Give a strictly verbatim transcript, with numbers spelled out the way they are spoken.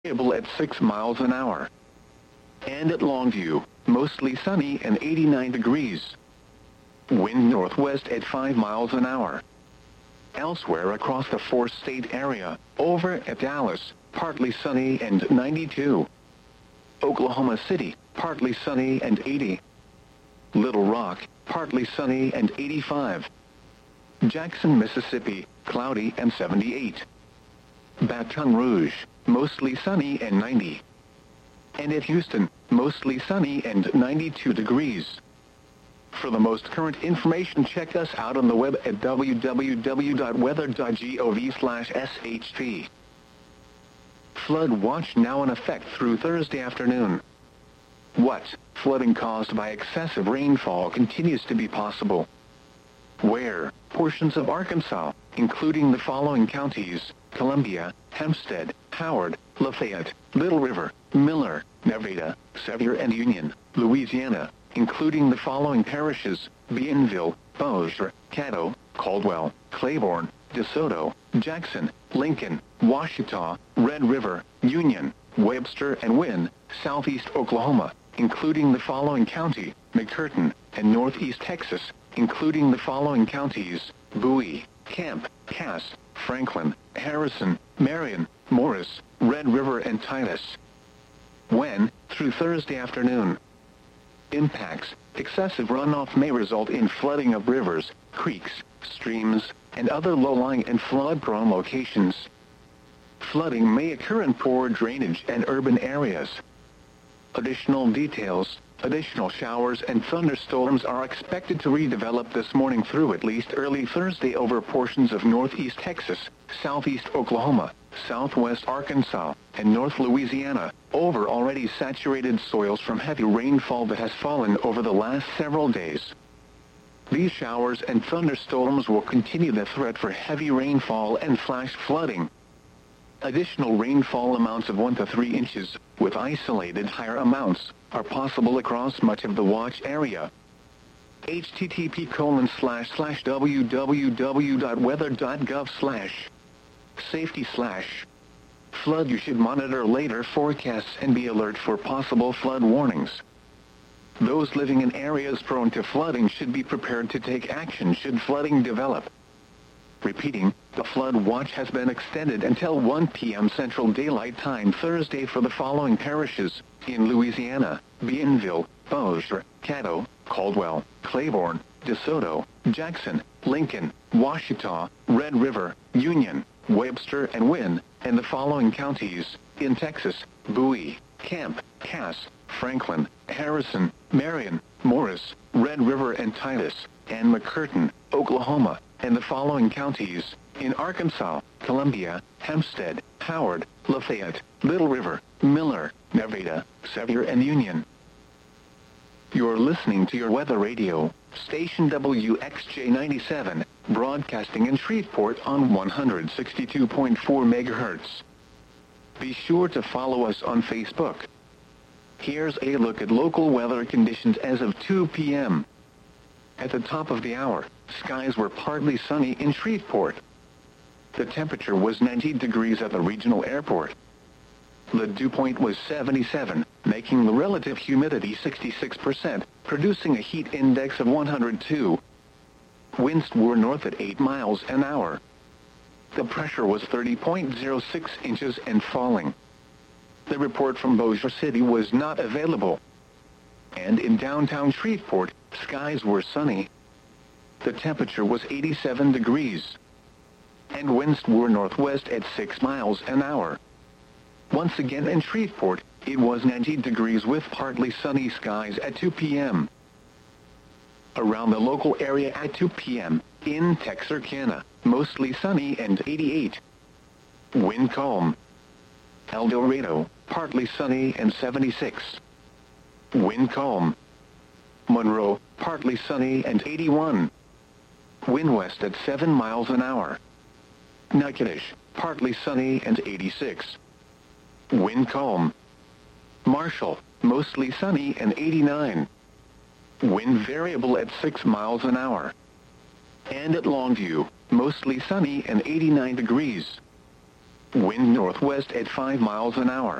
variable at six miles an hour. And at Longview, mostly sunny and eighty-nine degrees. Wind northwest at five miles an hour. Elsewhere across the four-state area, over at Dallas, partly sunny and ninety-two. Oklahoma City, partly sunny and eighty. Little Rock, partly sunny and eighty-five. Jackson, Mississippi, cloudy and seventy-eight. Baton Rouge, mostly sunny and ninety. And at Houston, mostly sunny and ninety-two degrees. For the most current information, check us out on the web at w w w dot weather dot gov slash s h p. Flood watch now in effect through Thursday afternoon. What? Flooding caused by excessive rainfall continues to be possible. Where? Portions of Arkansas, including the following counties: Columbia, Hempstead, Howard, Lafayette, Little River, Miller, Nevada, Sevier and Union, Louisiana, including the following parishes: Bienville, Bossier, Caddo, Caldwell, Claiborne, DeSoto, Jackson, Lincoln, Washita, Red River, Union, Webster and Wynne, Southeast Oklahoma, including the following county: McCurtain, and Northeast Texas, including the following counties: Bowie, Camp, Cass, Franklin, Harrison, Marion, Morris, Red River and Titus. When? Through Thursday afternoon. Impacts: excessive runoff may result in flooding of rivers, creeks, streams, and other low-lying and flood-prone locations. Flooding may occur in poor drainage and urban areas. Additional details: additional showers and thunderstorms are expected to redevelop this morning through at least early Thursday over portions of northeast Texas, southeast Oklahoma, southwest Arkansas, and north Louisiana, over already saturated soils from heavy rainfall that has fallen over the last several days. These showers and thunderstorms will continue the threat for heavy rainfall and flash flooding. Additional rainfall amounts of one to three inches, with isolated higher amounts, are possible across much of the watch area. H T T P colon slash slash w w w dot weather dot gov slash safety slash flood. You should monitor later forecasts and be alert for possible flood warnings. Those living in areas prone to flooding should be prepared to take action should flooding develop. Repeating, the flood watch has been extended until one p m Central Daylight Time Thursday for the following parishes: in Louisiana: Bienville, Bossier, Caddo, Caldwell, Claiborne, DeSoto, Jackson, Lincoln, Washita, Red River, Union, Webster and Wynne, and the following counties: in Texas: Bowie, Camp, Cass, Franklin, Harrison, Marion, Morris, Red River and Titus, and McCurtain, Oklahoma, and the following counties: in Arkansas: Columbia, Hempstead, Howard, Lafayette, Little River, Miller, Nevada, Sevier and Union. You're listening to your weather radio, station W X J ninety-seven, broadcasting in Shreveport on one hundred sixty-two point four megahertz. Be sure to follow us on Facebook. Here's a look at local weather conditions as of two p m At the top of the hour, skies were partly sunny in Shreveport. The temperature was ninety degrees at the regional airport. The dew point was seventy-seven, making the relative humidity sixty-six percent, producing a heat index of one hundred two. Winds were north at eight miles an hour. The pressure was thirty point zero six inches and falling. The report from Bossier City was not available. And in downtown Shreveport, skies were sunny. The temperature was eighty-seven degrees. And winds were northwest at six miles an hour. Once again in Shreveport, it was ninety degrees with partly sunny skies at two p m Around the local area at two p m, in Texarkana, mostly sunny and eighty-eight. Wind calm. El Dorado, partly sunny and seventy-six. Wind calm. Monroe, partly sunny and eighty-one. Wind west at seven miles an hour. Natchitoches, partly sunny and eighty-six. Wind calm. Marshall, mostly sunny and eighty-nine. Wind variable at six miles an hour. And at Longview, mostly sunny and eighty-nine degrees. Wind northwest at five miles an hour.